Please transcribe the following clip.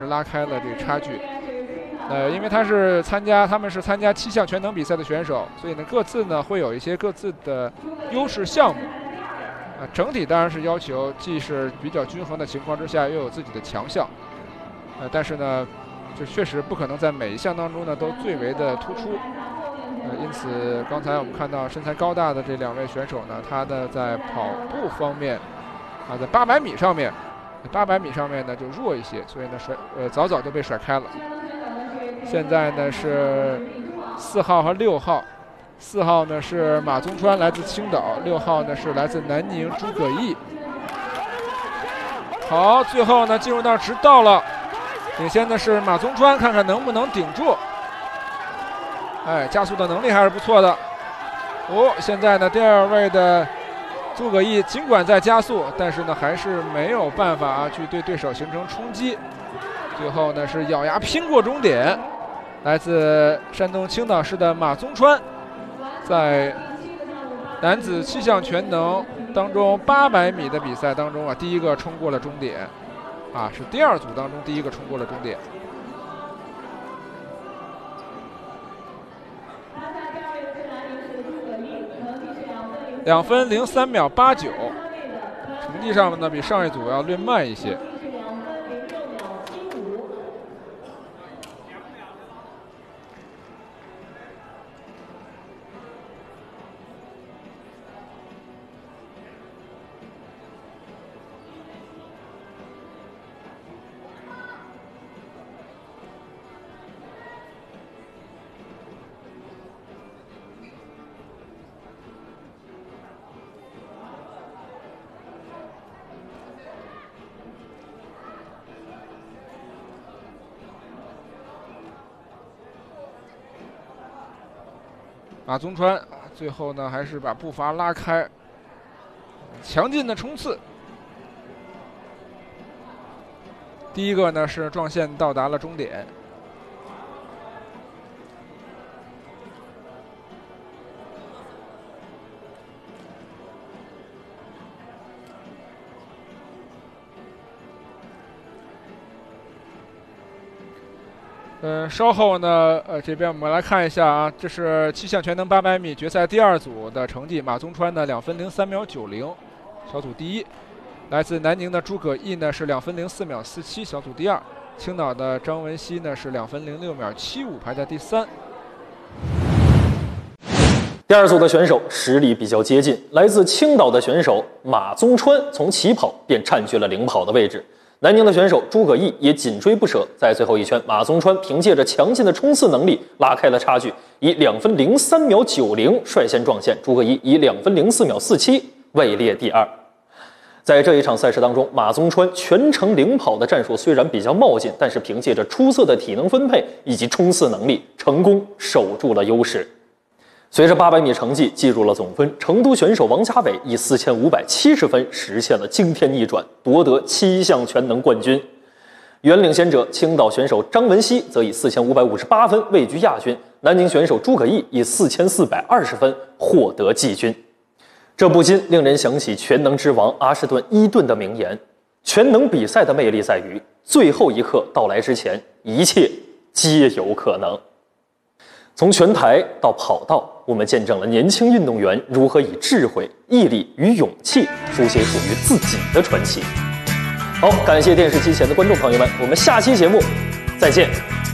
拉开了这个差距。因为他们是参加7项全能比赛的选手，所以呢各自呢会有一些各自的优势项目。整体当然是要求既是比较均衡的情况之下，又有自己的强项。但是呢，这确实不可能在每一项当中呢都最为的突出。因此刚才我们看到身材高大的这2位选手呢，他的在跑步方面，在800米上面呢就弱一些，所以呢早早就被甩开了。现在呢是4号和6号，4号呢是马宗川，来自青岛；6号呢是来自南宁朱可毅。好，最后呢进入到直道了，领先的是马宗川，看看能不能顶住。加速的能力还是不错的。现在呢第2位的朱可毅尽管在加速，但是呢还是没有办法去对对手形成冲击。最后呢是咬牙拼过终点，来自山东青岛市的马宗川，在男子7项全能当中800米的比赛当中第一个冲过了终点，是第2组当中第一个冲过了终点。2分03秒89，成绩上呢比上一组要略慢一些。马宗川最后呢还是把步伐拉开，强劲的冲刺。第一个呢是撞线到达了终点。稍后呢，这边我们来看一下这是7项全能800米决赛第2组的成绩。马宗川呢2分03秒90，小组第一；来自南宁的朱可毅呢是2分04秒47，小组第2；青岛的张文熙呢是2分06秒75，排在第3。 第2组的选手实力比较接近，来自青岛的选手马宗川从起跑便占据了领跑的位置。南宁的选手朱可毅也紧追不舍，在最后一圈，马宗川凭借着强劲的冲刺能力拉开了差距，以2分03秒90率先撞线，朱可毅以2分04秒47位列第2。在这一场赛事当中，马宗川全程领跑的战术虽然比较冒进，但是凭借着出色的体能分配以及冲刺能力，成功守住了优势。随着800米成绩计入了总分，成都选手王家伟以4570分实现了惊天逆转，夺得7项全能冠军。原领先者青岛选手张文熙则以4558分位居亚军，南宁选手朱可毅以4420分获得季军。这不禁令人想起全能之王阿什顿·伊顿的名言：全能比赛的魅力在于最后一刻到来之前，一切皆有可能。从拳台到跑道，我们见证了年轻运动员如何以智慧、毅力与勇气书写属于自己的传奇。好，感谢电视机前的观众朋友们，我们下期节目再见。